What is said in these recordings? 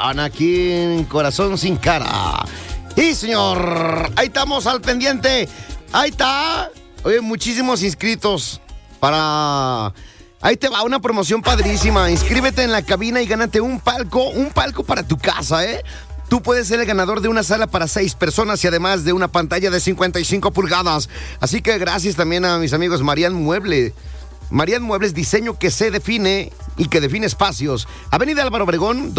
Diversión, aquí en Corazón Sin Cara. Y señor, ahí estamos al pendiente. Ahí está. Oye, muchísimos inscritos para... Ahí te va una promoción padrísima. Inscríbete en la cabina y gánate un palco para tu casa, ¿eh? Tú puedes ser el ganador de una sala para 6 personas y además de una pantalla de 55 pulgadas. Así que gracias también a mis amigos Marian Muebles, diseño que se define y que define espacios. Avenida Álvaro Obregón,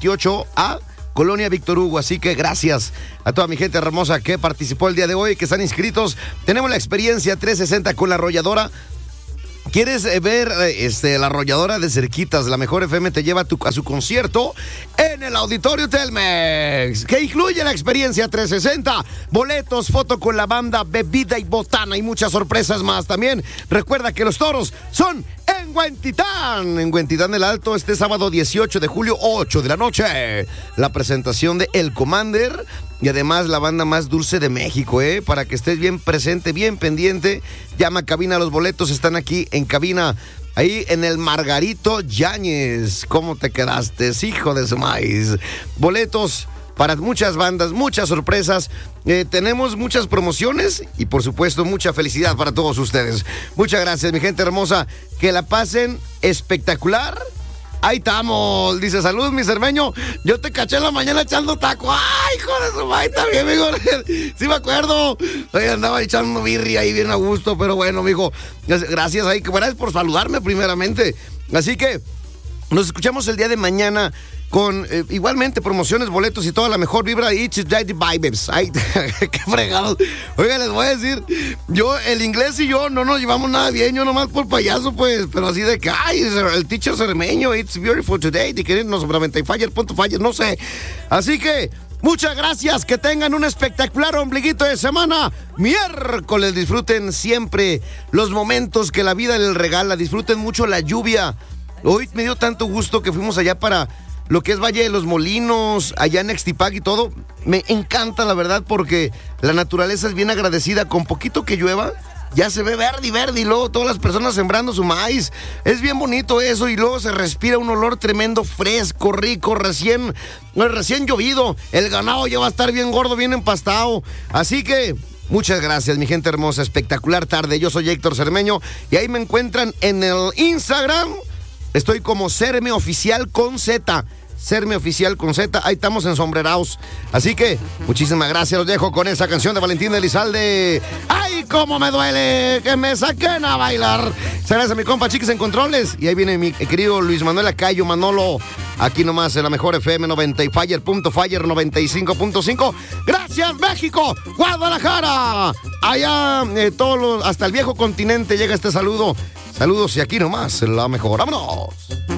228A, Colonia Víctor Hugo. Así que gracias a toda mi gente hermosa que participó el día de hoy, que están inscritos. Tenemos la experiencia 360 con La Arrolladora. ¿Quieres ver La Arrolladora de cerquitas? La Mejor FM te lleva a su concierto en el Auditorio Telmex, que incluye la experiencia 360, boletos, foto con la banda, bebida y botana y muchas sorpresas más. También recuerda que los toros son en Huentitán del Alto, este sábado 18 de julio, 8 de la noche. La presentación de El Commander y además la banda más dulce de México, para que estés bien presente, bien pendiente. Llama a cabina, los boletos están aquí en cabina, ahí en el Margarito Yáñez. ¿Cómo te quedaste, hijo de su maíz? Boletos para muchas bandas, muchas sorpresas. Tenemos muchas promociones y por supuesto mucha felicidad para todos ustedes. Muchas gracias, mi gente hermosa. Que la pasen espectacular. Ahí estamos, dice, salud, mi cermeño. Yo te caché en la mañana echando taco. Ay, hijo de su madre, también, mijo. Sí me acuerdo. Oye, andaba echando birria ahí bien a gusto, pero bueno, mijo. Gracias ahí, gracias por saludarme primeramente. Así que nos escuchamos el día de mañana con igualmente promociones, boletos y toda la mejor vibra. It's Daddy Vibes. Ay, qué fregado. Oiga, les voy a decir, el inglés y yo no nos llevamos nada bien, yo nomás por payaso, pues, pero así de que, ay, el teacher cermeño, it's beautiful today, de que nos solamente fire, no sé. Así que, muchas gracias, que tengan un espectacular ombliguito de semana. Miércoles, disfruten siempre los momentos que la vida les regala, disfruten mucho la lluvia. Hoy me dio tanto gusto que fuimos allá para lo que es Valle de los Molinos, allá en Ixtipac y todo. Me encanta, la verdad, porque la naturaleza es bien agradecida. Con poquito que llueva, ya se ve verde y luego todas las personas sembrando su maíz. Es bien bonito eso y luego se respira un olor tremendo, fresco, rico, recién llovido. El ganado ya va a estar bien gordo, bien empastado. Así que muchas gracias, mi gente hermosa. Espectacular tarde. Yo soy Héctor Cermeño y ahí me encuentran en el Instagram. Estoy como Cerme Oficial con Z. Cerme Oficial con Z, ahí estamos ensombrerados. Así que, muchísimas gracias, los dejo con esa canción de Valentín Elizalde. ¡Ay, cómo me duele que me saquen a bailar! Gracias a mi compa Chiquis en Controles. Y ahí viene mi querido Luis Manuel Acayo, Manolo, aquí nomás en la Mejor FM 90 y Fire 95.5. ¡Gracias, México! ¡Guadalajara! Allá, hasta el viejo continente llega este saludo. Saludos y aquí nomás, la mejor. ¡Vámonos!